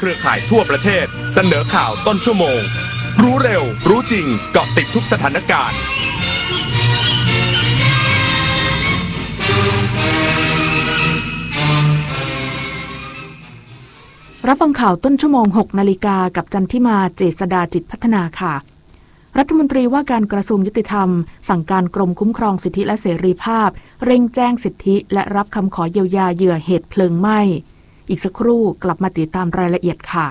เครือข่ายทั่วประเทศเสนอข่าวต้นชั่วโมงรู้เร็วรู้จริงเกาะติดทุกสถานการณ์รับฟังข่าวต้นชั่วโมง 6 นาฬิกากับจันทิมาเจษฎาจิตพัฒนาค่ะรัฐมนตรีว่าการกระทรวงยุติธรรมสั่งการกรมคุ้มครองสิทธิและเสรีภาพเร่งแจ้งสิทธิและรับคำขอเยียวยาเหยื่อเหตุเพลิงไหม้อีกสักครู่กลับมาติดตามรายละเอียดค่ะ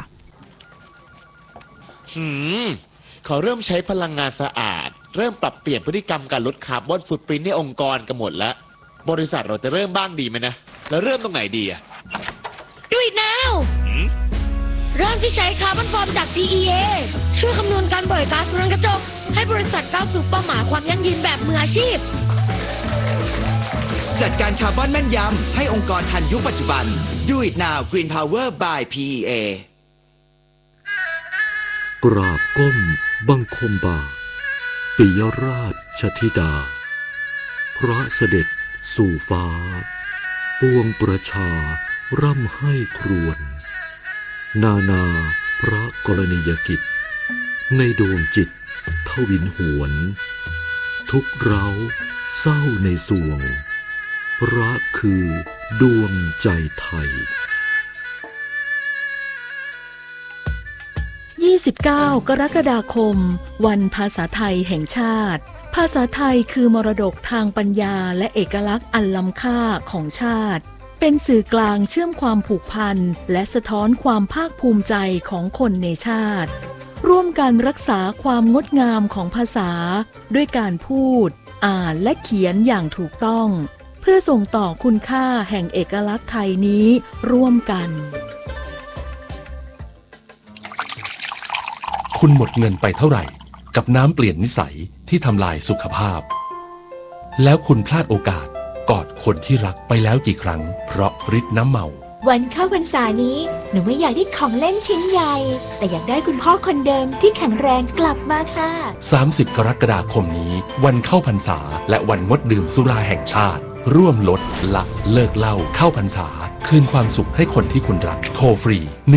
เขาเริ่มใช้พลังงานสะอาดเริ่มปรับเปลี่ยนพฤติกรรมการลดคาร์บอนฟุตพริ้นท์ในองค์กรกันหมดแล้วบริษัทเราจะเริ่มบ้างดีไหมนะแล้วเริ่มตรงไหนดีอะ Do it now เริ่มที่ใช้คาร์บอนฟอร์มจาก PEA ช่วยคำนวณการปล่อยก๊าซเรือนกระจกให้บริษัทก้าวสู่เป้าหมายความยั่งยืนแบบมืออาชีพจัดการคาร์บอนแม่นยำให้องค์กรทันยุคปัจจุบัน Do it now Green Power by PEA กราบก้มบังคมบาทปิยราชธิดาพระเสด็จสู่ฟ้าปวงประชาร่ำให้ครวญนานาพระกรณียกิจในดวงจิตทวินหวนทุกเร้าเศร้าในสวงพระคือดวงใจไทย 29 กรกฎาคมวันภาษาไทยแห่งชาติภาษาไทยคือมรดกทางปัญญาและเอกลักษณ์อันล้ำค่าของชาติเป็นสื่อกลางเชื่อมความผูกพันและสะท้อนความภาคภูมิใจของคนในชาติร่วมกันรักษาความงดงามของภาษาด้วยการพูดอ่านและเขียนอย่างถูกต้องเพื่อส่งต่อคุณค่าแห่งเอกลักษณ์ไทยนี้ร่วมกันคุณหมดเงินไปเท่าไหร่กับน้ำเปลี่ยนนิสัยที่ทำลายสุขภาพแล้วคุณพลาดโอกาสกอดคนที่รักไปแล้วกี่ครั้งเพราะฤทธิ์น้ำเมาวันเข้าพรรษานี้หนูไม่อยากได้ของเล่นชิ้นใหญ่แต่อยากได้คุณพ่อคนเดิมที่แข็งแรงกลับมาค่ะ 30 กรกฎาคมนี้วันเข้าพรรษาและวันงดดื่มสุราแห่งชาติร่วมลดละเลิกเหล้าเข้าพรรษาคืนความสุขให้คนที่คุณรักโทรฟรี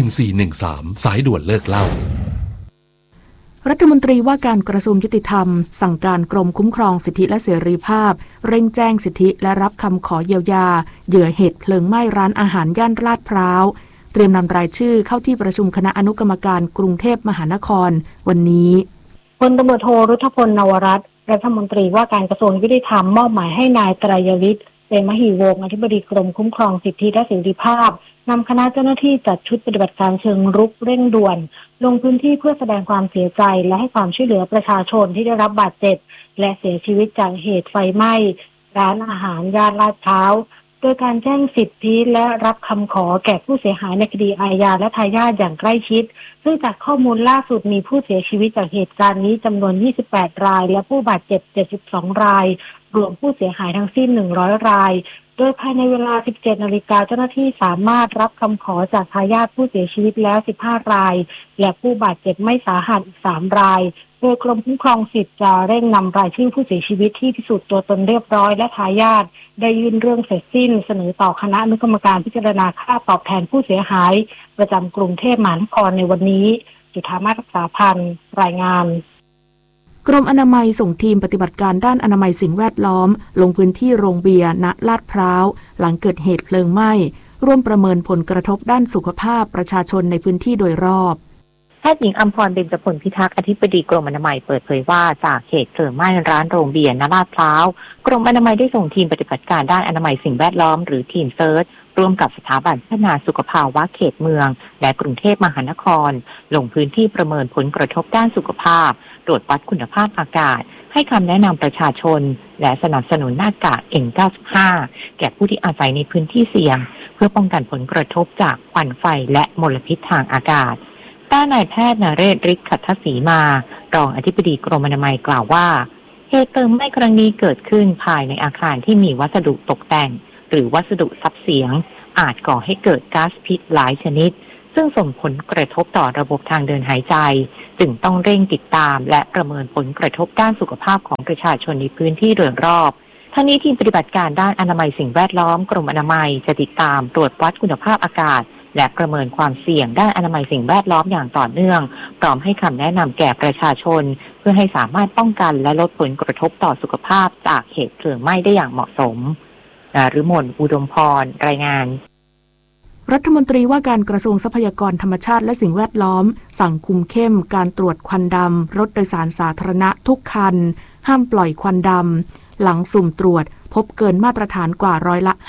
1413สายด่วนเลิกเหล้ารัฐมนตรีว่าการกระทรวงยุติธรรมสั่งการกรมคุ้มครองสิทธิและเสรีภาพเร่งแจ้งสิทธิและรับคำขอเยียวยาเหยื่อเหตุเพลิงไหม้ร้านอาหารย่านลาดพร้าวเตรียมนำรายชื่อเข้าที่ประชุมคณะอนุกรรมการกรุงเทพมหานครวันนี้พลตำรวจโทรุทธพล นวรัตน์รัฐมนตรีว่าการกระทรวงยุติธรรมมอบหมายให้นายไตรยฤทธิ์เตมหิวงศ์อธิบดีกรมคุ้มครองสิทธิและเสรีภาพนำคณะเจ้าหน้าที่จัดชุดปฏิบัติการเชิงรุกเร่งด่วนลงพื้นที่เพื่อแสดงความเสียใจและให้ความช่วยเหลือประชาชนที่ได้รับบาดเจ็บและเสียชีวิตจากเหตุไฟไหม้ร้านอาหารย่านลาดพร้าวโดยการแจ้งสิทธิและรับคำขอแก่ผู้เสียหายในคดีอาญาและทายาทอย่างใกล้ชิดซึ่งจากข้อมูลล่าสุดมีผู้เสียชีวิตจากเหตุการณ์นี้จำนวน28รายและผู้บาดเจ็บ72รายรวมผู้เสียหายทั้งสิ้น100รายโดยภายในเวลา 17 นาฬิกาเจ้าหน้าที่สามารถรับคำขอจากทายาทผู้เสียชีวิตแล้ว15รายและผู้บาดเจ็บไม่สาหัสอีก3รายโดยกรมคุ้มครองสิทธิ์จะเร่งนำรายชื่อผู้เสียชีวิตที่พิสูจน์ตัวตนเรียบร้อยและทายาทได้ยื่นเรื่องเสร็จสิ้นเสนอต่อคณะอนุกรรมการพิจารณาค่าตอบแทนผู้เสียหายประจำกรุงเทพมหานครในวันนี้จุฑามาศ รักษาพันธ์รายงานกรมอนามัยส่งทีมปฏิบัติการด้านอนามัยสิ่งแวดล้อมลงพื้นที่โรงเบียร์ณลาดพร้าวหลังเกิดเหตุเพลิงไหม้ร่วมประเมินผลกระทบด้านสุขภาพประชาชนในพื้นที่โดยรอบแพทย์หญิงอัมพร เบญจพลพิทักษ์อธิบดีกรมอนามัยเปิดเผยว่าจากเหตุเพลิงไหม้ร้านโรงเบียร์ณลาดพร้าวกรมอนามัยได้ส่งทีมปฏิบัติการด้านอนามัยสิ่งแวดล้อมหรือทีมเซิร์ชร่วมกับสถาบันพัฒนาสุขภาวะเขตเมืองและกรุงเทพมหานครลงพื้นที่ประเมินผลกระทบด้านสุขภาพตรวจวัดคุณภาพอากาศให้คำแนะนำประชาชนและสนับสนุนหน้ากาก N95 แก่ผู้ที่อาศัยในพื้นที่เสี่ยงเพื่อป้องกันผลกระทบจากควันไฟและมลพิษทางอากาศด้านนายแพทย์นเรศ ฤทธิ์ขัตถศรีมารองอธิบดีกรมอนามัยกล่าวว่าเหตุเพลิงไหม้ครั้งนี้เกิดขึ้นภายในอาคารที่มีวัสดุตกแต่งหรือวัสดุซับเสียงอาจก่อให้เกิดก๊าซพิษหลายชนิดซึ่งส่งผลกระทบต่อระบบทางเดินหายใจจึงต้องเร่งติดตามและประเมินผลกระทบด้านสุขภาพของประชาชนในพื้นที่โดยรอบทั้งนี้ทีมปฏิบัติการด้านอนามัยสิ่งแวดล้อมกรมอนามัยจะติดตามตรวจวัดคุณภาพอากาศและประเมินความเสี่ยงด้านอนามัยสิ่งแวดล้อมอย่างต่อเนื่องพร้อมให้คำแนะนำแก่ประชาชนเพื่อให้สามารถป้องกันและลดผลกระทบต่อสุขภาพจากเหตุเพลิงไหม้ได้อย่างเหมาะสมนฤมล อุดมพรรายงานรัฐมนตรีว่าการกระทรวงทรัพยากรธรรมชาติและสิ่งแวดล้อมสั่งคุมเข้มการตรวจควันดำรถโดยสารสาธารณะทุกคันห้ามปล่อยควันดำหลังสุ่มตรวจพบเกินมาตรฐานกว่า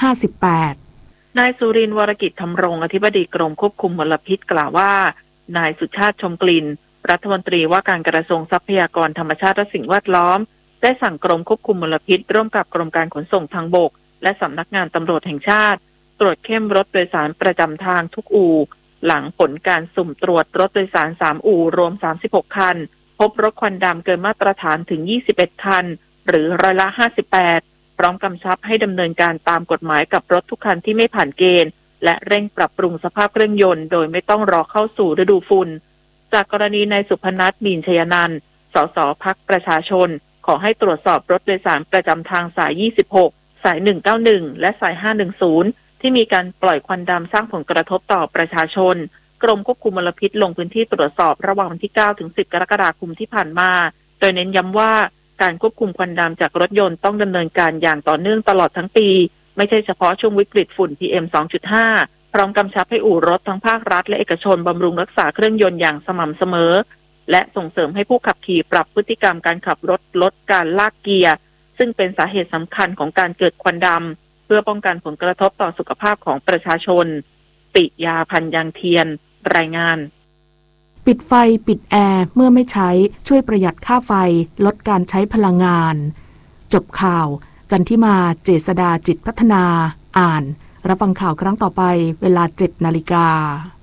58% นายสุรินทร์ วรกิจธรรมรงค์อธิบดีกรมควบคุมมลพิษกล่าวว่านายสุชาติชมกลิ่นรัฐมนตรีว่าการกระทรวงทรัพยากรธรรมชาติและสิ่งแวดล้อมได้สั่งกรมควบคุมมลพิษร่วมกับกรมการขนส่งทางบกและสำนักงานตำรวจแห่งชาติตรวจเข้มรถโดยสารประจำทางทุกอู่หลังผลการสุ่มตรวจรถโดยสาร3อู่รวม36คันพบรถควันดำเกินมาตรฐานถึง21คันหรือ58%พร้อมกำชับให้ดำเนินการตามกฎหมายกับรถทุกคันที่ไม่ผ่านเกณฑ์และเร่งปรับปรุงสภาพเครื่องยนต์โดยไม่ต้องรอเข้าสู่ฤดูฝุ่นจากกรณีนายสุพนัท มีนชยนันท์ สสพรรคประชาชนขอให้ตรวจสอบรถโดยสารประจำทางสาย26สาย191และสาย510ที่มีการปล่อยควันดำสร้างผลกระทบต่อประชาชนกรมควบคุมมลพิษลงพื้นที่ตรวจสอบระหว่างวันที่9ถึง10กรกฎาคมที่ผ่านมาโดยเน้นย้ำว่าการควบคุมควันดำจากรถยนต์ต้องดำเนินการอย่างต่อเนื่องตลอดทั้งปีไม่ใช่เฉพาะช่วงวิกฤตฝุ่น PM 2.5 พร้อมกำชับให้อู่รถทั้งภาครัฐและเอกชนบำรุงรักษาเครื่องยนต์อย่างสม่ำเสมอและส่งเสริมให้ผู้ขับขี่ปรับพฤติกรรมการขับรถลดการลากเกียร์ซึ่งเป็นสาเหตุสำคัญของการเกิดควันดำเพื่อป้องกันผลกระทบต่อสุขภาพของประชาชนปิยา พันยางเทียนรายงานปิดไฟปิดแอร์เมื่อไม่ใช้ช่วยประหยัดค่าไฟลดการใช้พลังงานจบข่าวจันทิมาเจษฎาจิตพัฒนาอ่านรับฟังข่าวครั้งต่อไปเวลา 7 นาฬิกา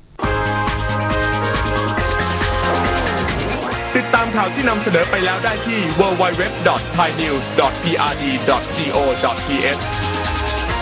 ติดตามข่าวที่นำเสนอไปแล้วได้ที่ www.thainews.prd.go.th